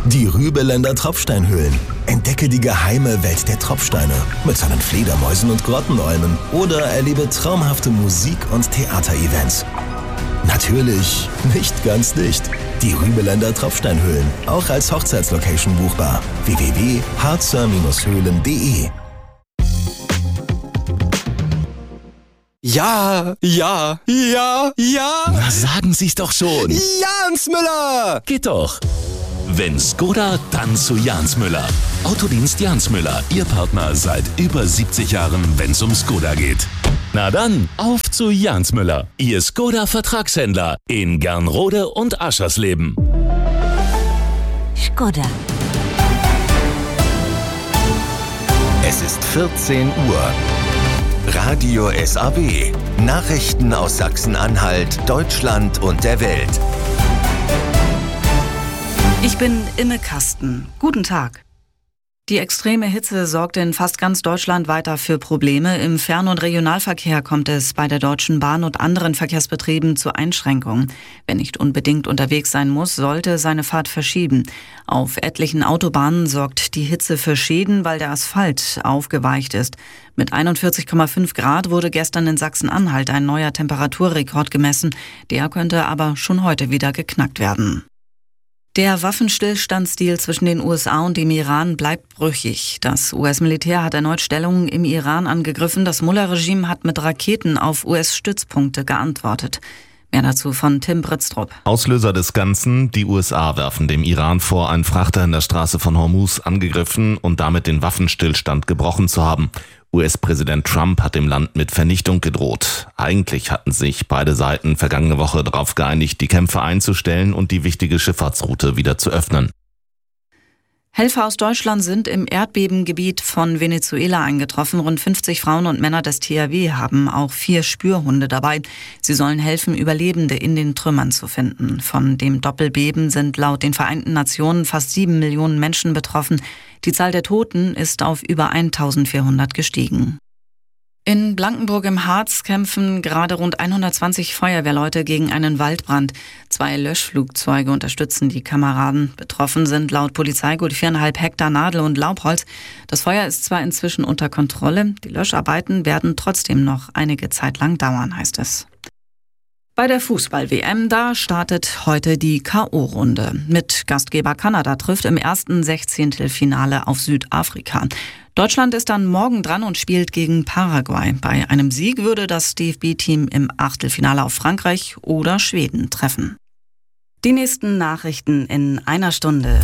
Die Rübeländer Tropfsteinhöhlen. Entdecke die geheime Welt der Tropfsteine mit seinen Fledermäusen und Grottenolmen oder erlebe traumhafte Musik- und Theaterevents. Natürlich nicht ganz dicht. Die Rübeländer Tropfsteinhöhlen, auch als Hochzeitslocation buchbar. www.harzer-höhlen.de. Ja. Na, sagen Sie's doch schon. Jans Müller! Geht doch. Wenn Skoda, dann zu Jans Müller. Autodienst Jans Müller, Ihr Partner seit über 70 Jahren, wenn's um Skoda geht. Na dann, auf zu Jans Müller, Ihr Skoda-Vertragshändler in Gernrode und Aschersleben. Skoda. Es ist 14 Uhr. Radio SAW. Nachrichten aus Sachsen-Anhalt, Deutschland und der Welt. Ich bin Imme Kasten. Guten Tag. Die extreme Hitze sorgt in fast ganz Deutschland weiter für Probleme. Im Fern- und Regionalverkehr kommt es bei der Deutschen Bahn und anderen Verkehrsbetrieben zu Einschränkungen. Wer nicht unbedingt unterwegs sein muss, sollte seine Fahrt verschieben. Auf etlichen Autobahnen sorgt die Hitze für Schäden, weil der Asphalt aufgeweicht ist. Mit 41,5 Grad wurde gestern in Sachsen-Anhalt ein neuer Temperaturrekord gemessen. Der könnte aber schon heute wieder geknackt werden. Der Waffenstillstandsdeal zwischen den USA und dem Iran bleibt brüchig. Das US-Militär hat erneut Stellungen im Iran angegriffen. Das Mullah-Regime hat mit Raketen auf US-Stützpunkte geantwortet. Mehr dazu von Tim Britztrup. Auslöser des Ganzen: die USA werfen dem Iran vor, einen Frachter in der Straße von Hormuz angegriffen und damit den Waffenstillstand gebrochen zu haben. US-Präsident Trump hat dem Land mit Vernichtung gedroht. Eigentlich hatten sich beide Seiten vergangene Woche darauf geeinigt, die Kämpfe einzustellen und die wichtige Schifffahrtsroute wieder zu öffnen. Helfer aus Deutschland sind im Erdbebengebiet von Venezuela eingetroffen. Rund 50 Frauen und Männer des THW haben auch 4 Spürhunde dabei. Sie sollen helfen, Überlebende in den Trümmern zu finden. Von dem Doppelbeben sind laut den Vereinten Nationen fast 7 Millionen Menschen betroffen. Die Zahl der Toten ist auf über 1400 gestiegen. In Blankenburg im Harz kämpfen gerade rund 120 Feuerwehrleute gegen einen Waldbrand. 2 Löschflugzeuge unterstützen die Kameraden. Betroffen sind laut Polizei gut 4,5 Hektar Nadel- und Laubholz. Das Feuer ist zwar inzwischen unter Kontrolle, die Löscharbeiten werden trotzdem noch einige Zeit lang dauern, heißt es. Bei der Fußball-WM, da startet heute die K.O.-Runde. Mit Gastgeber Kanada trifft im ersten 16. auf Südafrika. Deutschland ist dann morgen dran und spielt gegen Paraguay. Bei einem Sieg würde das DFB-Team im Achtelfinale auf Frankreich oder Schweden treffen. Die nächsten Nachrichten in einer Stunde.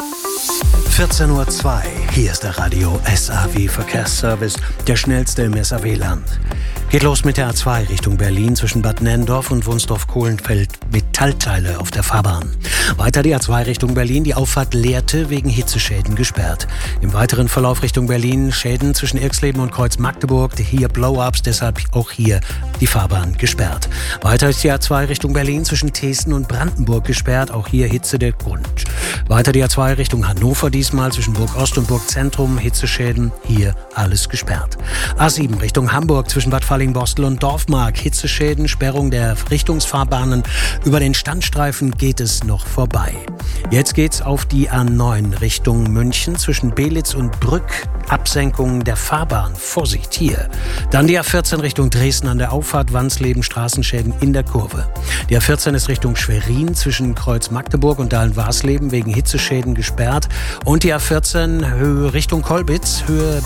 14:02 Uhr. Hier ist der Radio SAW Verkehrsservice, der schnellste im SAW-Land. Geht los mit der A2 Richtung Berlin zwischen Bad Nenndorf und Wunsdorf-Kohlenfeld. Metallteile auf der Fahrbahn. Weiter die A2 Richtung Berlin, die Auffahrt Lehrte wegen Hitzeschäden gesperrt. Im weiteren Verlauf Richtung Berlin Schäden zwischen Irxleben und Kreuz-Magdeburg, hier Blow-ups, deshalb auch hier die Fahrbahn gesperrt. Weiter ist die A2 Richtung Berlin zwischen Thesen und Brandenburg gesperrt, auch hier Hitze der Grund. Weiter die A2 Richtung Hannover, diesmal zwischen Burg Ost und Burg Zentrum, Hitzeschäden, hier alles gesperrt. A7 Richtung Hamburg zwischen Bad Falling-Bostel und Dorfmark, Hitzeschäden, Sperrung der Richtungsfahrbahnen. Über den Standstreifen geht es noch vorbei. Jetzt geht's auf die A9 Richtung München zwischen Belitz und Brück. Absenkung der Fahrbahn. Vorsicht hier. Dann die A14 Richtung Dresden an der Auffahrt Wansleben, Straßenschäden in der Kurve. Die A14 ist Richtung Schwerin zwischen Kreuz Magdeburg und Dahlen-Warsleben wegen Hitzeschäden gesperrt. Und die A14 Höhe Richtung Kolbitz, Höhe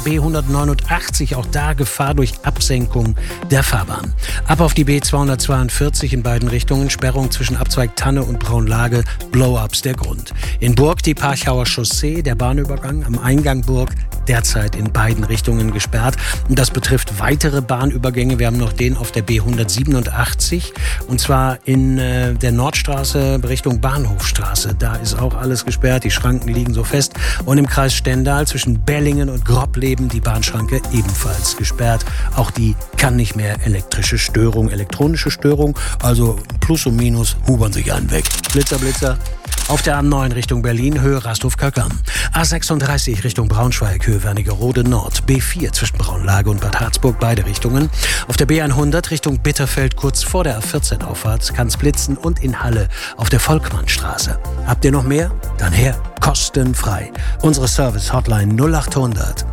B189, auch da Gefahr durch Absenkung der Fahrbahn. Ab auf die B242 in beiden Richtungen, Sperrung zwischen Abzweig Tanne und Braunlage, Blow-ups der Grund. In Burg die Parchauer Chaussee, der Bahnübergang am Eingang Burg, derzeit in beiden Richtungen gesperrt. Und das betrifft weitere Bahnübergänge. Wir haben noch den auf der B187 und zwar in der Nordstraße Richtung Bahnhofstraße. Da ist auch alles gesperrt. Die Schranken liegen so fest. Und im Kreis Stendal zwischen Bellingen und Grobleben die Bahnschranke ebenfalls gesperrt. Auch die kann nicht mehr elektronische Störung. Also Plus und Minus hubern sich einen weg. Blitzer, Blitzer. Auf der A9 Richtung Berlin, Höhe Rasthof-Kalkam. A36 Richtung Braunschweig, Höhe Wernigerode Nord. B4 zwischen Braunlage und Bad Harzburg, beide Richtungen. Auf der B100 Richtung Bitterfeld, kurz vor der A14-Auffahrt, kann es blitzen und in Halle auf der Volkmannstraße. Habt ihr noch mehr? Dann her, komm! kostenfrei. Unsere Service-Hotline 0800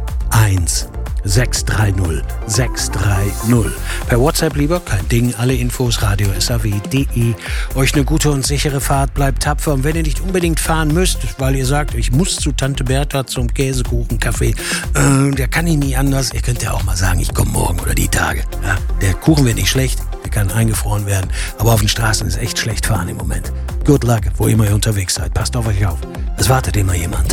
1630 630. Per WhatsApp lieber, kein Ding, alle Infos radio.saw.de. Euch eine gute und sichere Fahrt, bleibt tapfer. Und wenn ihr nicht unbedingt fahren müsst, weil ihr sagt, ich muss zu Tante Bertha zum Käsekuchen-Café, der kann ich nie anders. Ihr könnt ja auch mal sagen, ich komme morgen oder die Tage. Ja, der Kuchen wird nicht schlecht, der kann eingefroren werden. Aber auf den Straßen ist echt schlecht fahren im Moment. Good luck, wo immer ihr unterwegs seid. Passt auf euch auf. Es wartet immer jemand.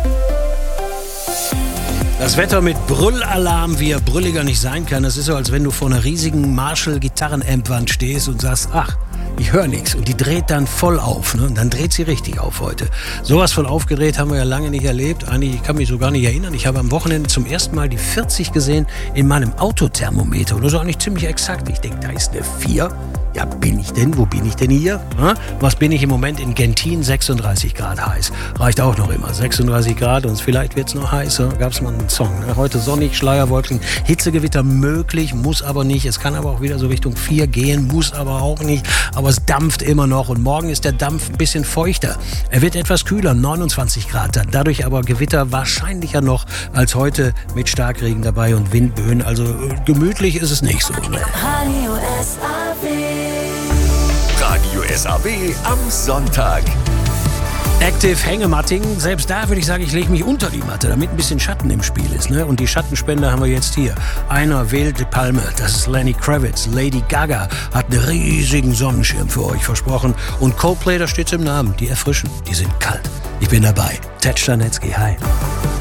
Das Wetter mit Brüllalarm, wie er brülliger nicht sein kann. Das ist so, als wenn du vor einer riesigen Marshall-Gitarren-Amp-Wand stehst und sagst, ach, ich höre nichts. Und die dreht dann voll auf. Ne? Und dann dreht sie richtig auf heute. Sowas von aufgedreht haben wir ja lange nicht erlebt. Eigentlich, ich kann mich so gar nicht erinnern. Ich habe am Wochenende zum ersten Mal die 40 gesehen in meinem Autothermometer. Und das ist eigentlich ziemlich exakt. Ich denke, da ist eine 4. Ja, bin ich denn? Wo bin ich denn hier? Was bin ich im Moment in Gentin? 36 Grad heiß. Reicht auch noch immer. 36 Grad und vielleicht wird es noch heißer. Gab es mal einen Song. Heute sonnig, Schleierwolken, Hitzegewitter möglich, muss aber nicht. Es kann aber auch wieder so Richtung 4 gehen, muss aber auch nicht. Aber es dampft immer noch und morgen ist der Dampf ein bisschen feuchter. Er wird etwas kühler, 29 Grad. Dadurch aber Gewitter wahrscheinlicher noch als heute mit Starkregen dabei und Windböen. Also gemütlich ist es nicht so. Radio SAW am Sonntag. Active Hängematting, selbst da würde ich sagen, ich lege mich unter die Matte, damit ein bisschen Schatten im Spiel ist. Ne? Und die Schattenspender haben wir jetzt hier. Einer wählt die Palme, das ist Lenny Kravitz. Lady Gaga hat einen riesigen Sonnenschirm für euch versprochen. Und Coldplay, da steht's im Namen, die erfrischen, die sind kalt. Ich bin dabei. Ted Stanetzky, hi.